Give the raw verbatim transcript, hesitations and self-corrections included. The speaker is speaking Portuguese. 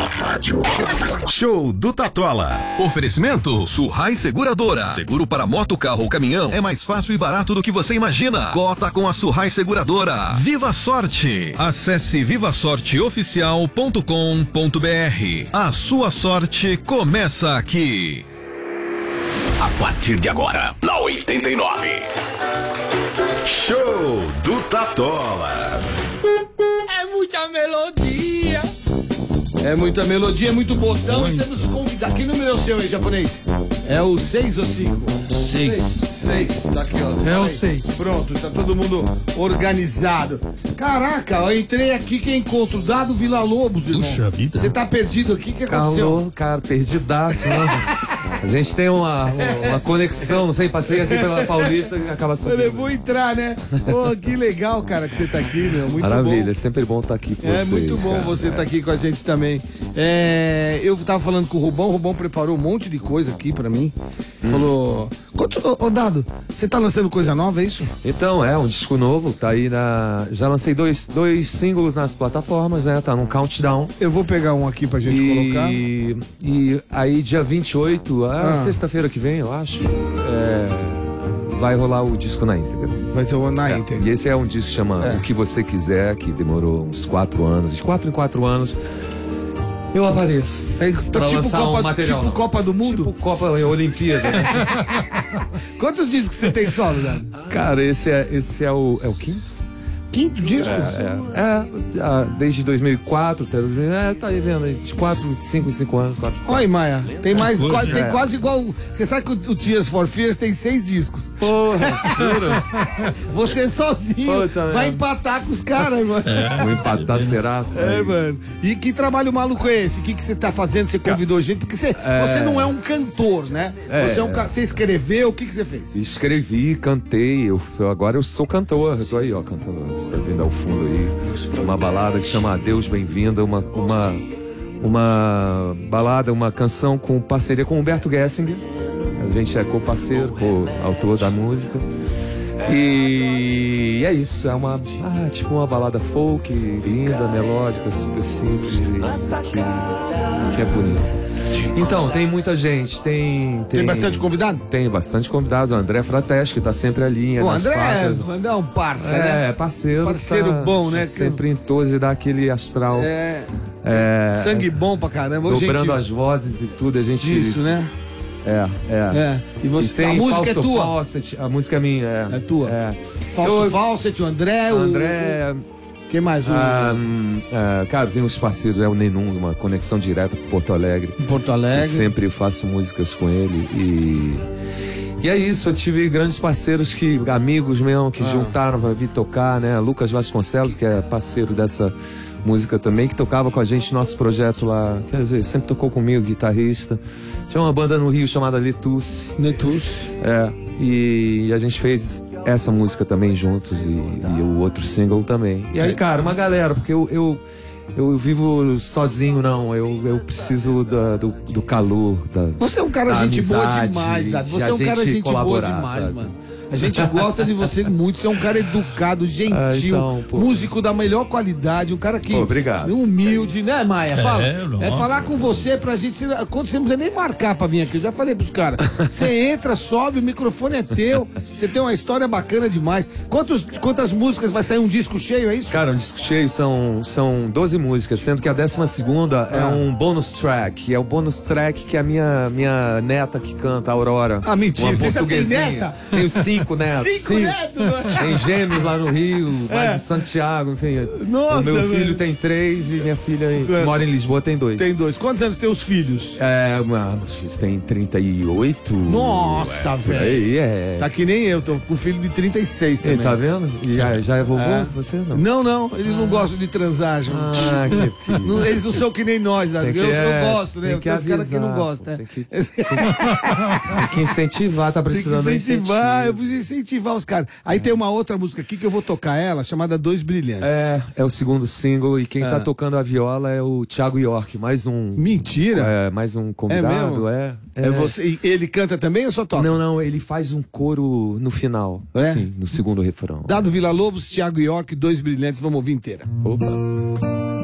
rádio. Show do Tatola. Oferecimento Surrai Seguradora. Seguro para moto, carro ou caminhão é mais fácil e barato do que você imagina. Cota com a Surrai Seguradora. Viva Sorte. Acesse viva sorte oficial ponto com ponto br. A sua sorte começa aqui. A partir de agora, na oitenta e nove. Show do Tatola. É muita melodia. É muita melodia, é muito botão. Muito. E temos convidado. Que número é o seu aí, japonês? É o seis ou cinco? Seis. Seis. Tá aqui, ó. É o seis. Pronto, tá todo mundo organizado. Caraca, eu entrei aqui, quem encontro? Dado Vila Lobos, irmão. Puxa vida. Você tá perdido aqui, o que aconteceu? Calor, cara, perdidaço, né? A gente tem uma, uma conexão, não sei, passei aqui pela Paulista e acaba subindo. Eu vou entrar, né? Pô, que legal, cara, que você tá aqui, meu. Muito Maravilha, bom. é sempre bom estar aqui com É vocês. muito bom cara. você estar é. tá aqui com a gente também. É, eu tava falando com o Rubão, o Rubão preparou um monte de coisa aqui pra mim. Hum. Falou, ô, ô Dado, você tá lançando coisa nova, é isso? Então, é um disco novo, tá aí na... Já lancei dois, dois singles nas plataformas, né? Tá num countdown. Eu vou pegar um aqui pra gente e... colocar. E aí, dia vinte e oito, a ah. sexta-feira que vem, eu acho, é... vai rolar o disco na íntegra. Vai ter o na é. íntegra. E esse é um disco que chama é. O Que Você Quiser, que demorou uns quatro anos. De quatro em quatro anos, eu apareço. É, tá tipo, Copa, um material, tipo Copa do Mundo? Tipo Copa Olimpíada. Né? Quantos discos você tem solo, Dado? Cara, esse é, esse é, o, é o quinto? Quinto disco? É, é, é, desde dois mil e quatro até dois mil, é, tá aí vendo, de quatro, de cinco em cinco anos. quatro. Olha, Maia, tem mais, Poxa, quase, tem é. quase igual. Você sabe que o, o Tears for Fears tem seis discos. Porra, jura? Você sozinho Puta, vai mesmo. empatar com os caras, mano. É, vou empatar, será? É, mano. E que trabalho maluco é esse? O que que você tá fazendo? Você convidou gente? Porque você, é... você não é um cantor, né? É, você, é um, você escreveu, o que que você fez? Escrevi, cantei, eu, agora eu sou cantor, eu tô aí, ó, cantando, você tá vendo ao fundo aí, uma balada que chama Adeus Bem-vinda, uma, uma, uma balada, uma canção com parceria com Humberto Gessinger, a gente é co-parceiro, co-autor da música. E é isso, é uma, ah, tipo uma balada folk, linda, melódica, super simples e que, que é bonita. Então, tem muita gente, tem... Tem, tem bastante convidado? Tem bastante convidados, o André Frates, que tá sempre ali. O nas André faixas. é, é um parça, é, né? É, parceiro. Parceiro tá, bom, né? Tá sempre em todos e dá aquele astral. É, é, sangue bom pra caramba. Dobrando gente... as vozes e tudo, a gente... Isso, né? É, é. é. E você, e tem a música Fausto é tua? Fawcett, a música é minha, é. É tua? É. Fausto Eu, Fawcett, o André, o o... André... Quem mais? O... Ah, ah, cara, tem uns parceiros, é o Nenum, uma conexão direta com Porto Alegre. Em Porto Alegre. Eu sempre faço músicas com ele e... E é isso, eu tive grandes parceiros, que amigos mesmo, que ah. juntaram pra vir tocar, né? Lucas Vasconcelos, que é parceiro dessa música também, que tocava com a gente no nosso projeto lá, quer dizer, sempre tocou comigo, guitarrista. Tinha uma banda no Rio chamada Letus. Letus. É, e a gente fez essa música também juntos e, e o outro single também. E aí, cara, uma galera, porque eu... eu Eu vivo sozinho, não. Eu, eu preciso da, do, do calor. Da, você é um cara da gente amizade, boa demais, Dado. Você é um cara gente boa demais, sabe? Mano. A gente gosta de você muito. Você é um cara educado, gentil, ah, então, músico da melhor qualidade, um cara que. Pô, obrigado. Humilde, né, Maia? Fala. É, é falar com você pra gente. Quando você não precisa nem marcar pra vir aqui, eu já falei pros caras. Você entra, sobe, o microfone é teu. Você tem uma história bacana demais. Quantos, quantas músicas vai sair um disco cheio, é isso? Cara, um disco cheio são, são doze músicas, sendo que a décima segunda ah. é um bônus track. É o bônus track que a minha, minha neta que canta, a Aurora. Ah, mentira, você já tem neta? Tenho cinco netos. Cinco, cinco netos? Tem gêmeos lá no Rio, mais é. em Santiago, enfim. Nossa, o meu filho velho. tem três e minha filha que é. mora em Lisboa tem dois. Tem dois. Quantos anos tem os filhos? É, meus filhos têm trinta e oito. Nossa, é, velho. Aí, é. Tá que nem eu, tô com filho de trinta e seis também. E, tá vendo? E já, já é vovô? É. Você não? Não, não. Eles ah. não gostam de transar, gente. Ah, que, que... Não, eles não são que nem nós, né? Que, eu, eu é, gosto, né? Tem os caras que não gostam. Tem que, tem, que, tem que incentivar, tá precisando tem que incentivar, incentivo. eu preciso incentivar os caras. Aí é. tem uma outra música aqui que eu vou tocar ela, chamada Dois Brilhantes. É, é o segundo single e quem é. tá tocando a viola é o Thiago York, mais um... Mentira! É, mais um convidado, é. É, é você, ele canta também ou só toca? Não, não, ele faz um coro no final, é? Sim, no segundo refrão. Dado Vila Lobos, Thiago York, Dois Brilhantes, vamos ouvir inteira. Opa!